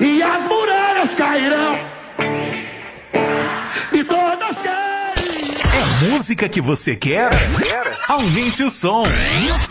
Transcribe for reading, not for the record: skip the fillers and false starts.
e as muralhas cairão, e todas querem. É música que você quer? Aumente o som.